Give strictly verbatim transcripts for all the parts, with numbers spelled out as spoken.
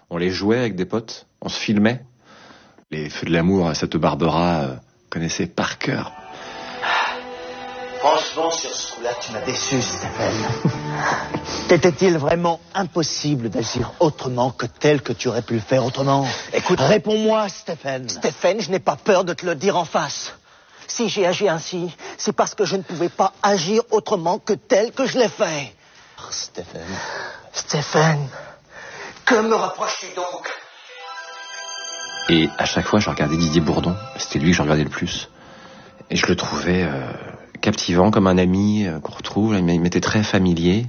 On les jouait avec des potes, on se filmait. Les Feux de l'amour, cette Barbara euh, connaissait par cœur. Franchement, sur ce coup-là, tu m'as déçu, Stéphane. T'était-il vraiment impossible d'agir autrement que tel que tu aurais pu le faire autrement? Écoute, réponds-moi, Stéphane. Stéphane, je n'ai pas peur de te le dire en face. Si j'ai agi ainsi, c'est parce que je ne pouvais pas agir autrement que tel que je l'ai fait. Oh, Stéphane. Stéphane, que me reproches-tu donc? Et à chaque fois, je regardais Didier Bourdon. C'était lui que je regardais le plus. Et je le trouvais euh, captivant, comme un ami euh, qu'on retrouve. Il m'était très familier.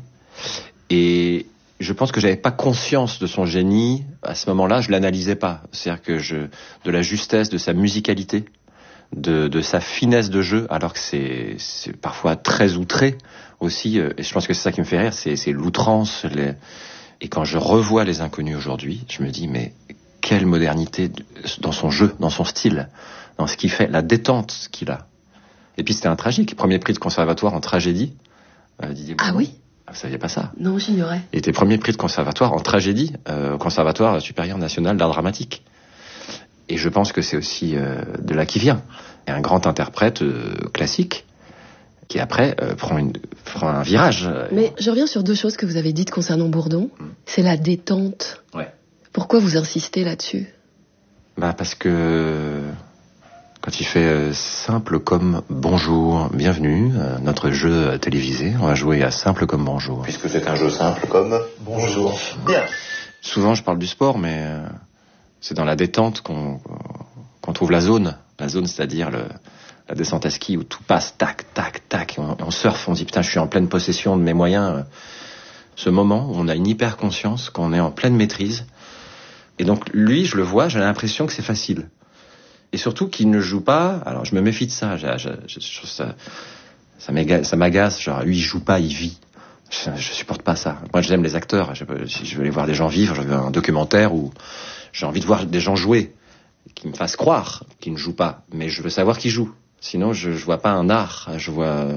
Et je pense que j'avais pas conscience de son génie. À ce moment-là, je l'analysais pas. C'est-à-dire que je, de la justesse, de sa musicalité, de, de sa finesse de jeu, alors que c'est, c'est parfois très outré aussi. Et je pense que c'est ça qui me fait rire, c'est, c'est l'outrance. Les... Et quand je revois Les Inconnus aujourd'hui, je me dis, mais quelle modernité dans son jeu, dans son style, dans ce qu'il fait, la détente qu'il a. Et puis c'était un tragique, premier prix de conservatoire en tragédie. Euh, Didier Bourdon. Ah oui? Vous saviez pas ça? Non, j'ignorais. Il était premier prix de conservatoire en tragédie euh, au Conservatoire supérieur national d'art dramatique. Et je pense que c'est aussi euh, de là qu'il vient. Et un grand interprète euh, classique qui après euh, prend, une, prend un virage. Mais je reviens sur deux choses que vous avez dites concernant Bourdon. Mmh. C'est la détente. Ouais. Pourquoi vous insistez là-dessus? Bah parce que quand il fait euh, simple comme bonjour, bienvenue, euh, notre jeu télévisé, on va jouer à simple comme bonjour. Puisque c'est un jeu simple comme bonjour. Bien. Souvent je parle du sport, mais euh, c'est dans la détente qu'on, qu'on trouve la zone. La zone, c'est-à-dire le, la descente à ski où tout passe, tac, tac, tac, et on, on surfe, on dit putain, je suis en pleine possession de mes moyens. Ce moment où on a une hyper conscience, qu'on est en pleine maîtrise. Et donc lui, je le vois, j'ai l'impression que c'est facile. Et surtout qu'il ne joue pas. Alors je me méfie de ça. Je, je, je, je trouve ça, ça m'agace, ça m'agace. Genre lui, il joue pas, il vit. Je, je supporte pas ça. Moi, j'aime les acteurs. Je, je veux aller voir des gens vivre. Je veux un documentaire où j'ai envie de voir des gens jouer, qui me fassent croire qu'ils ne jouent pas. Mais je veux savoir qu'ils jouent. Sinon, je, je vois pas un art. Je vois.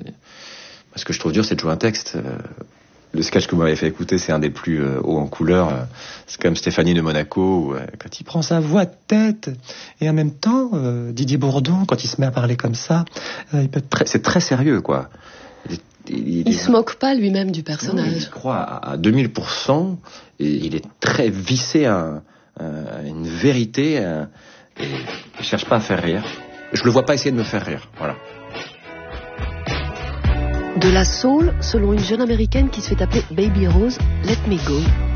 Ce que je trouve dur, c'est de jouer un texte. Le sketch que vous m'avez fait écouter, c'est un des plus euh, hauts en couleur. C'est comme Stéphanie de Monaco, où, euh, quand il prend sa voix de tête, et en même temps, euh, Didier Bourdon, quand il se met à parler comme ça, euh, il peut être très, c'est très sérieux, quoi. Il, il, il, il se moque pas lui-même du personnage. Non, il croit à, à deux mille pour cent, et il est très vissé à, à une vérité, à, et il cherche pas à faire rire. Je le vois pas essayer de me faire rire, voilà. De la soul, selon une jeune américaine qui se fait appeler Baby Rose, Let Me Go.